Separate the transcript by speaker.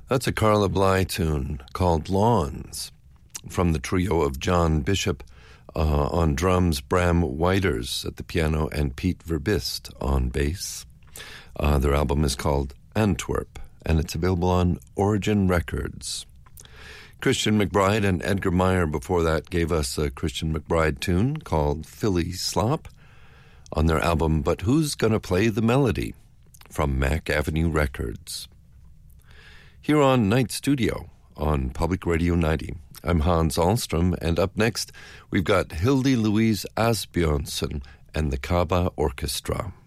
Speaker 1: That's a Carla Bly tune called Lawns from the trio of John Bishop on drums, Bram Whiters at the piano, and Pete Verbist on bass. Their album is called Antwerp, and it's available on Origin Records. Christian McBride and Edgar Meyer before that gave us a Christian McBride tune called Philly Slop on their album But Who's Gonna Play the Melody from Mack Avenue Records. Here on Night Studio on Public Radio 90, I'm Hans Ahlstrom, and up next we've got Hildy Louise Asbjørnsen and the Kaba Orchestra.